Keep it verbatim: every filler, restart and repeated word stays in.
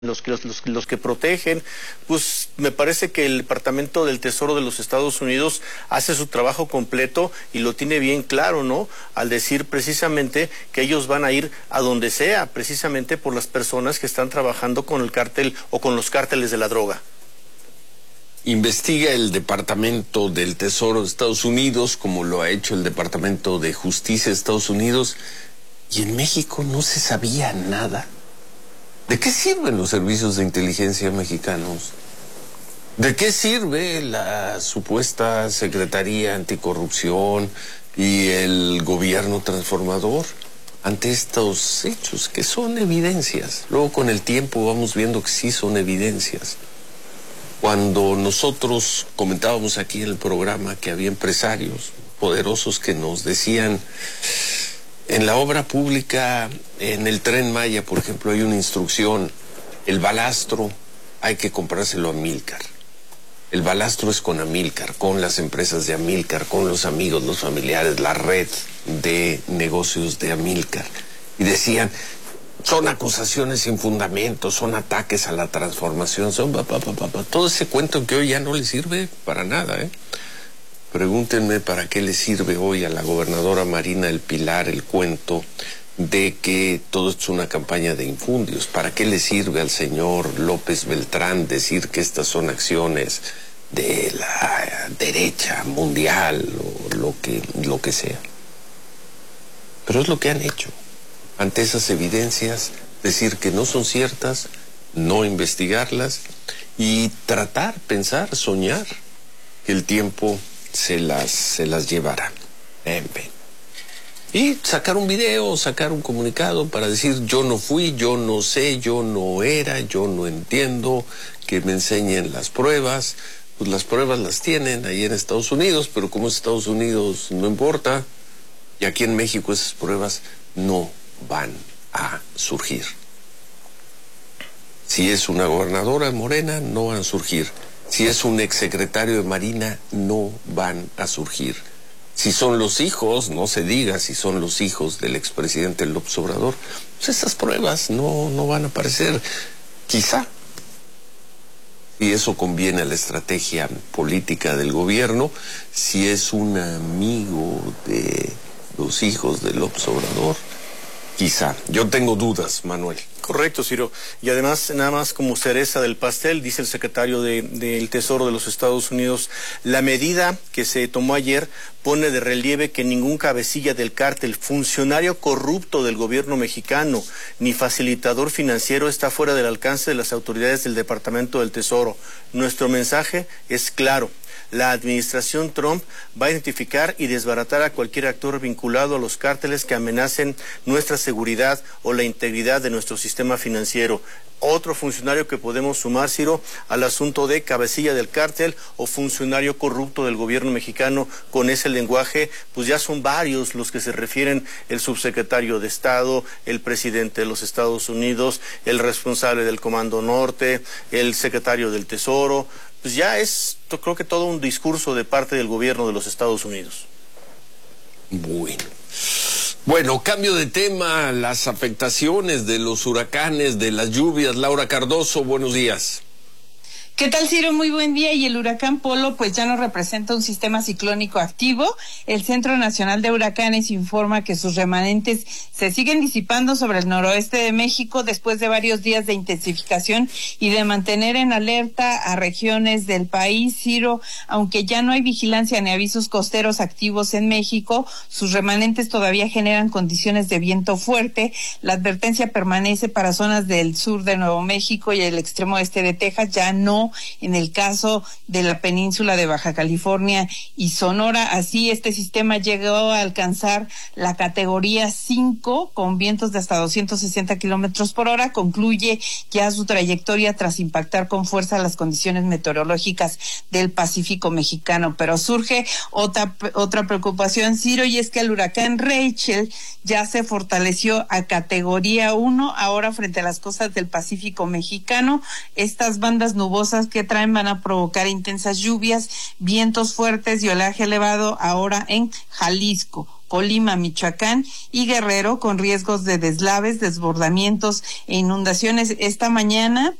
los que los, los, los que protegen, pues me parece que el Departamento del Tesoro de los Estados Unidos hace su trabajo completo y lo tiene bien claro, ¿no? Al decir precisamente que ellos van a ir a donde sea, precisamente por las personas que están trabajando con el cártel o con los cárteles de la droga. Investiga el Departamento del Tesoro de Estados Unidos, como lo ha hecho el Departamento de Justicia de Estados Unidos, y en México no se sabía nada. ¿De qué sirven los servicios de inteligencia mexicanos? ¿De qué sirve la supuesta Secretaría Anticorrupción y el gobierno transformador ante estos hechos que son evidencias? Luego con el tiempo vamos viendo que sí son evidencias. Cuando nosotros comentábamos aquí en el programa que había empresarios poderosos que nos decían: en la obra pública, en el Tren Maya, por ejemplo, hay una instrucción: el balastro hay que comprárselo a Amílcar. El balastro es con Amílcar, con las empresas de Amílcar, con los amigos, los familiares, la red de negocios de Amílcar. Y decían: son acusaciones sin fundamento, son ataques a la transformación, son pa, pa, pa, pa, pa. Todo ese cuento que hoy ya no le sirve para nada, ¿eh? Pregúntenme para qué le sirve hoy a la gobernadora Marina del Pilar el cuento de que todo esto es una campaña de infundios. ¿Para qué le sirve al señor López Beltrán decir que estas son acciones de la derecha mundial o lo que, lo que sea? Pero es lo que han hecho. Ante esas evidencias, decir que no son ciertas, no investigarlas y tratar, pensar, soñar que el tiempo se las, se las llevará. En fin. Y sacar un video, sacar un comunicado para decir: yo no fui, yo no sé, yo no era, yo no entiendo, que me enseñen las pruebas. Pues las pruebas las tienen ahí en Estados Unidos, pero como es Estados Unidos no importa, y aquí en México esas pruebas no van a surgir. Si es una gobernadora morena, no van a surgir. Si es un exsecretario de Marina, no van a surgir. Si son los hijos, no se diga si son los hijos del expresidente López Obrador, pues esas pruebas no, no van a aparecer. Quizá, si eso conviene a la estrategia política del gobierno, si es un amigo de los hijos de López Obrador, quizá. Yo tengo dudas, Manuel. Correcto, Ciro. Y además, nada más como cereza del pastel, dice el secretario de, del Tesoro de los Estados Unidos: la medida que se tomó ayer pone de relieve que ningún cabecilla del cártel, funcionario corrupto del gobierno mexicano, ni facilitador financiero está fuera del alcance de las autoridades del Departamento del Tesoro. Nuestro mensaje es claro: la administración Trump va a identificar y desbaratar a cualquier actor vinculado a los cárteles que amenacen nuestra seguridad o la integridad de nuestro sistema financiero. Otro funcionario que podemos sumar, Ciro, al asunto de cabecilla del cártel o funcionario corrupto del gobierno mexicano con ese lenguaje, pues ya son varios los que se refieren: el subsecretario de Estado, el presidente de los Estados Unidos, el responsable del Comando Norte, el secretario del Tesoro. Pues ya es, creo que todo un discurso de parte del gobierno de los Estados Unidos. Bueno. Bueno, cambio de tema, las afectaciones de los huracanes, de las lluvias. Laura Cardoso, buenos días. ¿Qué tal, Ciro? Muy buen día. Y el huracán Polo pues ya no representa un sistema ciclónico activo. El Centro Nacional de Huracanes informa que sus remanentes se siguen disipando sobre el noroeste de México después de varios días de intensificación y de mantener en alerta a regiones del país. Ciro, aunque ya no hay vigilancia ni avisos costeros activos en México, sus remanentes todavía generan condiciones de viento fuerte. La advertencia permanece para zonas del sur de Nuevo México y el extremo este de Texas, ya no en el caso de la península de Baja California y Sonora. Así, este sistema llegó a alcanzar la categoría cinco con vientos de hasta doscientos sesenta kilómetros por hora. Concluye ya su trayectoria tras impactar con fuerza las condiciones meteorológicas del Pacífico mexicano. Pero surge otra, otra preocupación, Ciro, y es que el huracán Rachel ya se fortaleció a categoría uno ahora frente a las costas del Pacífico mexicano. Estas bandas nubosas que traen van a provocar intensas lluvias, vientos fuertes y oleaje elevado ahora en Jalisco, Colima, Michoacán y Guerrero, con riesgos de deslaves, desbordamientos e inundaciones. Esta mañana